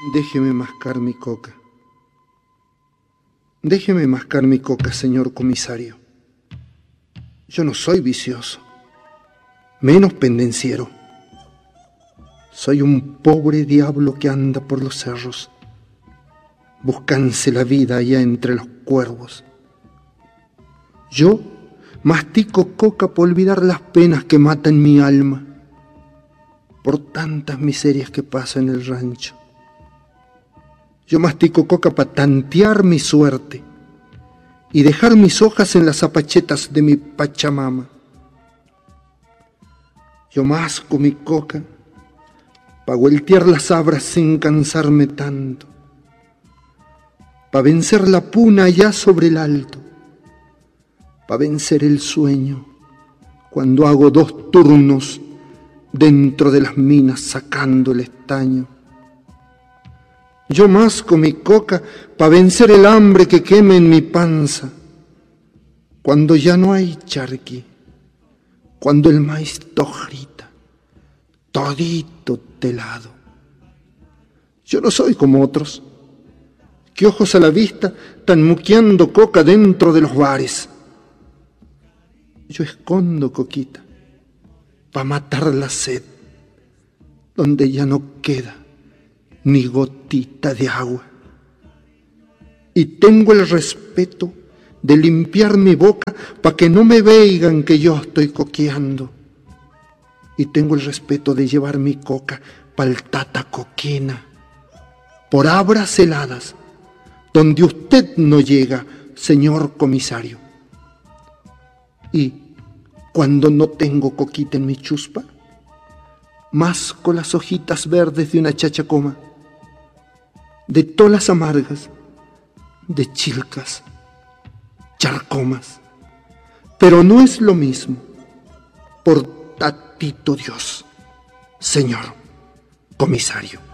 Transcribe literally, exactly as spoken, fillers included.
Déjeme mascar mi coca. Déjeme mascar mi coca, señor comisario. Yo no soy vicioso, menos pendenciero. Soy un pobre diablo que anda por los cerros, buscándose la vida allá entre los cuervos. Yo mastico coca por olvidar las penas que matan mi alma, por tantas miserias que paso en el rancho. Yo mastico coca para tantear mi suerte y dejar mis hojas en las zapachetas de mi Pachamama. Yo masco mi coca para voltear las abras sin cansarme tanto, para vencer la puna allá sobre el alto, para vencer el sueño cuando hago dos turnos dentro de las minas sacando el estaño. Yo masco mi coca para vencer el hambre que quema en mi panza, cuando ya no hay charqui, cuando el maíz tojrita, todito telado. Yo no soy como otros, que ojos a la vista están muqueando coca dentro de los bares. Yo escondo coquita para matar la sed, donde ya no queda ni gotita de agua. Y tengo el respeto de limpiar mi boca para que no me vean que yo estoy coqueando. Y tengo el respeto de llevar mi coca pa'l Tata Coquina, por abras heladas, donde usted no llega, señor comisario. Y cuando no tengo coquita en mi chuspa, masco las hojitas verdes de una chachacoma, de tolas amargas, de chilcas, charcomas. Pero no es lo mismo, por tatito Dios, señor comisario.